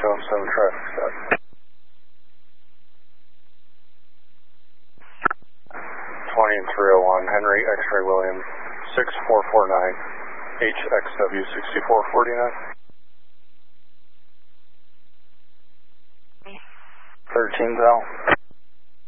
showing 7 traffic stop. 20 and 301, Henry X-Ray William, 6449, HXW 6449. 13 Val.